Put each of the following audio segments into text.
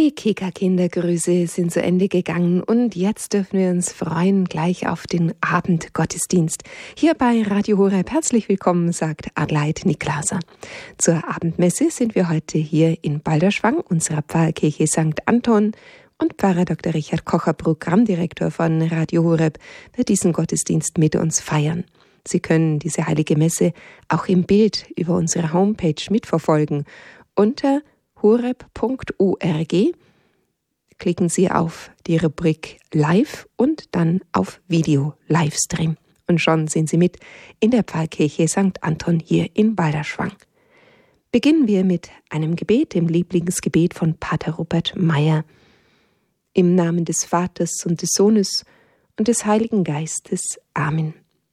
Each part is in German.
Die Kika-Kindergrüße sind zu Ende gegangen und jetzt dürfen wir uns freuen gleich auf den Abendgottesdienst. Hier bei Radio Horeb herzlich willkommen, sagt Adelheid Niklauser. Zur Abendmesse sind wir heute hier in Balderschwang, unserer Pfarrkirche St. Anton, und Pfarrer Dr. Richard Kocher, Programmdirektor von Radio Horeb, wird diesen Gottesdienst mit uns feiern. Sie können diese heilige Messe auch im Bild über unsere Homepage mitverfolgen. Unter horeb.org klicken Sie auf die Rubrik Live und dann auf Video Livestream. Und schon sind Sie mit in der Pfarrkirche St. Anton hier in Balderschwang. Beginnen wir mit einem Gebet, dem Lieblingsgebet von Pater Rupert Meier. Im Namen des Vaters und des Sohnes und des Heiligen Geistes. Amen.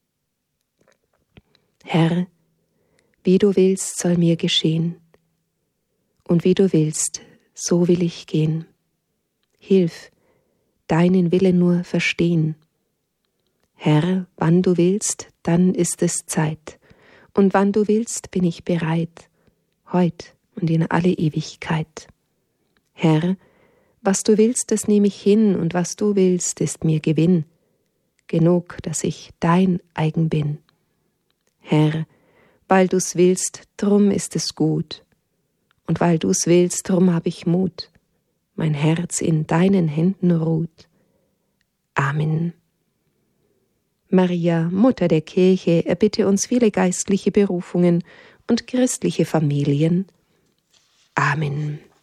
Herr, wie du willst, soll mir geschehen. Und wie du willst, so will ich gehen. Hilf, deinen Willen nur verstehen. Herr, wann du willst, dann ist es Zeit. Und wann du willst, bin ich bereit, heut und in alle Ewigkeit. Herr, was du willst, das nehme ich hin, und was du willst, ist mir Gewinn. Genug, dass ich dein eigen bin. Herr, weil du's willst, drum ist es gut. Und weil du's willst, drum hab ich Mut. Mein Herz in deinen Händen ruht. Amen. Maria, Mutter der Kirche, erbitte uns viele geistliche Berufungen und christliche Familien. Amen.